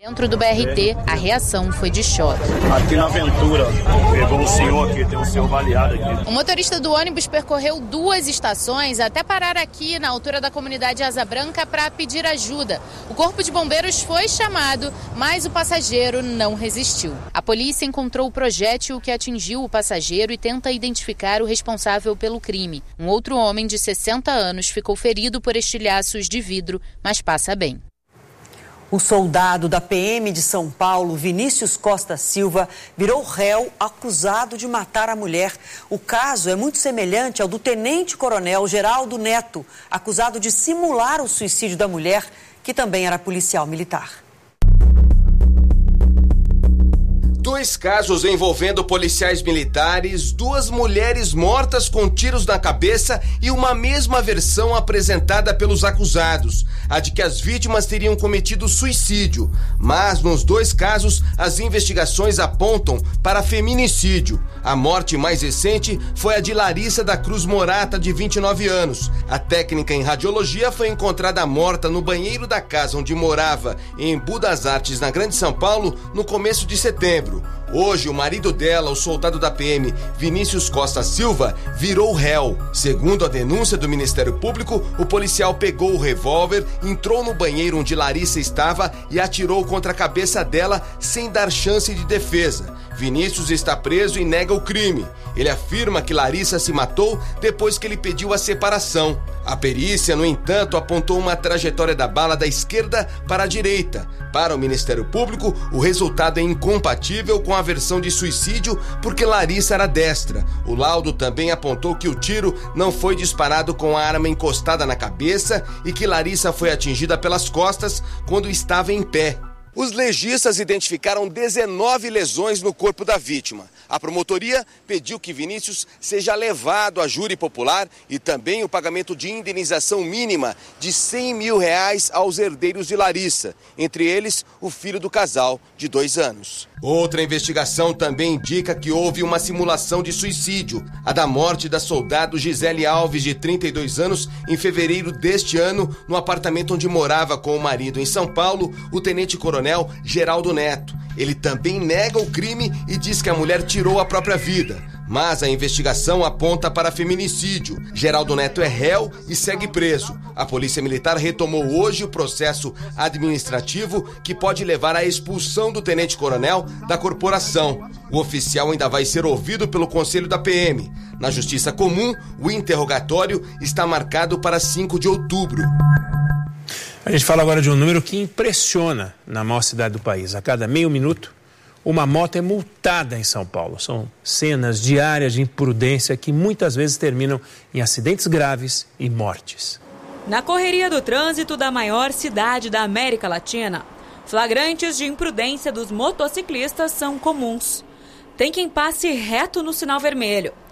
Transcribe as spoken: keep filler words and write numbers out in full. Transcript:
Dentro do B R T, a reação foi de choque. Aqui na Aventura, pegou um senhor aqui, tem um senhor baleado aqui. O motorista do ônibus percorreu duas estações até parar aqui na altura da comunidade Asa Branca para pedir ajuda. O corpo de bombeiros foi chamado, mas o passageiro não resistiu. A polícia encontrou o projétil que atingiu o passageiro e tenta identificar o responsável pelo crime. Um outro homem de sessenta anos ficou ferido por estilhaços de vidro, mas passa bem. O soldado da P M de São Paulo, Vinícius Costa Silva, virou réu acusado de matar a mulher. O caso é muito semelhante ao do tenente-coronel Geraldo Neto, acusado de simular o suicídio da mulher, que também era policial militar. Dois casos envolvendo policiais militares, duas mulheres mortas com tiros na cabeça e uma mesma versão apresentada pelos acusados, a de que as vítimas teriam cometido suicídio. Mas nos dois casos, as investigações apontam para feminicídio. A morte mais recente foi a de Larissa da Cruz Morata, de vinte e nove anos. A técnica em radiologia foi encontrada morta no banheiro da casa onde morava, em Embu das Artes, na Grande São Paulo, no começo de setembro. Hoje, o marido dela, o soldado da P M, Vinícius Costa Silva, virou réu. Segundo a denúncia do Ministério Público, o policial pegou o revólver, entrou no banheiro onde Larissa estava e atirou contra a cabeça dela sem dar chance de defesa. Vinícius está preso e nega o crime. Ele afirma que Larissa se matou depois que ele pediu a separação. A perícia, no entanto, apontou uma trajetória da bala da esquerda para a direita. Para o Ministério Público, o resultado é incompatível com a versão de suicídio porque Larissa era destra. O laudo também apontou que o tiro não foi disparado com a arma encostada na cabeça e que Larissa foi atingida pelas costas quando estava em pé. Os legistas identificaram dezenove lesões no corpo da vítima. A promotoria pediu que Vinícius seja levado a júri popular e também o pagamento de indenização mínima de cem mil reais aos herdeiros de Larissa, entre eles o filho do casal de dois anos. Outra investigação também indica que houve uma simulação de suicídio, a da morte da soldado Gisele Alves, de trinta e dois anos, em fevereiro deste ano, no apartamento onde morava com o marido em São Paulo, o tenente-coronel Geraldo Neto. Ele também nega o crime e diz que a mulher tirou a própria vida. Mas a investigação aponta para feminicídio. Geraldo Neto é réu e segue preso. A Polícia Militar retomou hoje o processo administrativo que pode levar à expulsão do tenente-coronel da corporação. O oficial ainda vai ser ouvido pelo Conselho da P M. Na Justiça Comum, o interrogatório está marcado para cinco de outubro. A gente fala agora de um número que impressiona na maior cidade do país. A cada meio minuto, uma moto é multada em São Paulo. São cenas diárias de imprudência que muitas vezes terminam em acidentes graves e mortes. Na correria do trânsito da maior cidade da América Latina, flagrantes de imprudência dos motociclistas são comuns. Tem quem passe reto no sinal vermelho,